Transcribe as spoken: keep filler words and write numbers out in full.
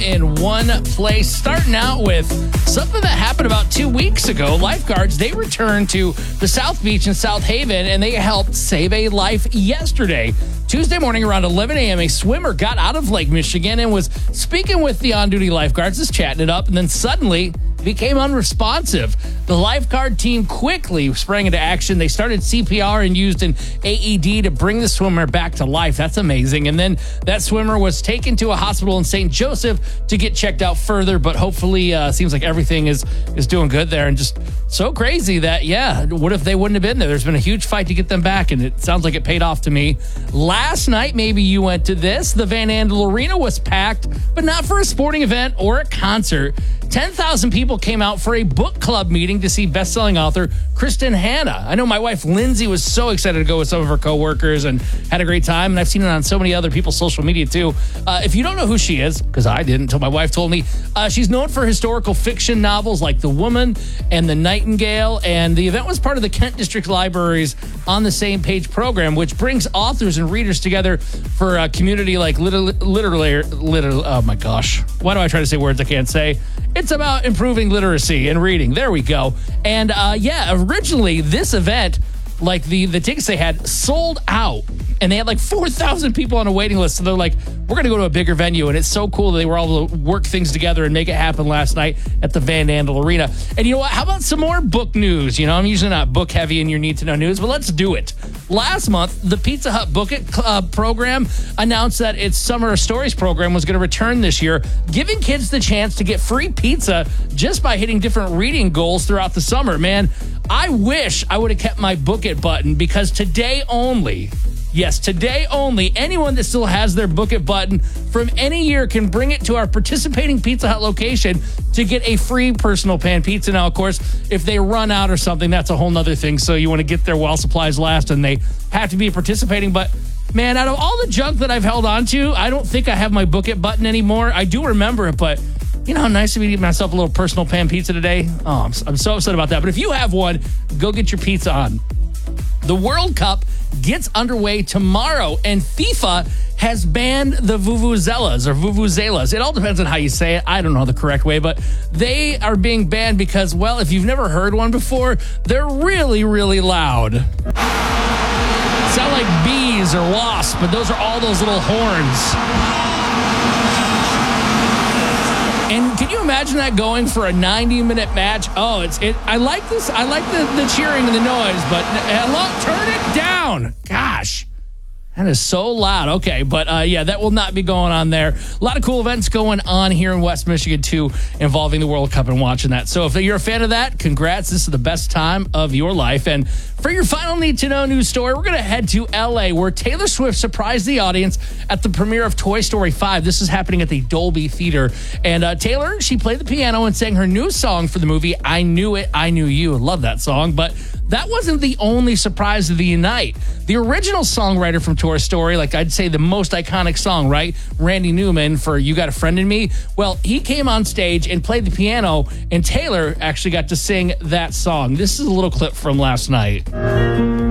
in one place. Starting out with something that happened about two weeks ago. Lifeguards, they returned to the South Beach in South Haven, and they helped save a life yesterday. Tuesday morning around eleven a.m., a swimmer got out of Lake Michigan and was speaking with the on-duty lifeguards, just chatting it up, and then suddenly became unresponsive. The lifeguard team quickly sprang into action. They started C P R and used an A E D to bring the swimmer back to life. That's amazing. And then that swimmer was taken to a hospital in Saint Joseph to get checked out further, but hopefully uh, seems like everything is is doing good there. And just so crazy that, yeah, what if they wouldn't have been there? There's been a huge fight to get them back, and it sounds like it paid off to me. Last night, maybe you went to this. The Van Andel Arena was packed, but not for a sporting event or a concert. ten thousand people came out for a book club meeting to see best-selling author Kristen Hanna. I know my wife Lindsay was so excited to go with some of her coworkers and had a great time, and I've seen it on so many other people's social media too. Uh, if you don't know who she is, because I didn't until my wife told me, uh, she's known for historical fiction novels like The Woman and The Nightingale, and the event was part of the Kent District Library's On the Same Page program, which brings authors and readers together for a community like literally, literally, literally oh my gosh, why do I try to say words I can't say? It's about improving literacy and reading. There we go. And uh, yeah, originally this event, like the, the tickets they had sold out, and they had like four thousand people on a waiting list. So they're like, we're going to go to a bigger venue. And it's so cool that they were able to work things together and make it happen last night at the Van Andel Arena. And you know what? How about some more book news? You know, I'm usually not book heavy in your need to know news, but let's do it. Last month, the Pizza Hut Book It Club program announced that its Summer of Stories program was going to return this year, giving kids the chance to get free pizza just by hitting different reading goals throughout the summer. Man, I wish I would have kept my Book It button, because today only, yes, today only, anyone that still has their Book It button from any year can bring it to our participating Pizza Hut location to get a free personal pan pizza. Now, of course, if they run out or something, that's a whole nother thing. So you want to get there while supplies last, and they have to be participating. But man, out of all the junk that I've held on to, I don't think I have my Book It button anymore. I do remember it, but you know how nice of me to give myself a little personal pan pizza today? Oh, I'm, I'm so upset about that. But if you have one, go get your pizza on. The World Cup gets underway tomorrow, and FIFA has banned the vuvuzelas or vuvuzelas. It all depends on how you say it. I don't know the correct way, but they are being banned because, well, if you've never heard one before, they're really, really loud. Sound like bees or wasps, but those are all those little horns. And can you imagine that going for a ninety minute match? Oh, it's it. I like this. I like the, the cheering and the noise, but hello, turn it down. Gosh, that is so loud. Okay, but uh, yeah, that will not be going on there. A lot of cool events going on here in West Michigan too, involving the World Cup and watching that. So if you're a fan of that, congrats. This is the best time of your life. And for your final need to know news story, we're going to head to L A, where Taylor Swift surprised the audience at the premiere of Toy Story five. This is happening at the Dolby Theater. And uh, Taylor, she played the piano and sang her new song for the movie, I Knew It, I Knew You. Love that song. But that wasn't the only surprise of the night. The original songwriter from Toy Story, like I'd say the most iconic song, right? Randy Newman for You Got a Friend in Me. Well, he came on stage and played the piano, and Taylor actually got to sing that song. This is a little clip from last night.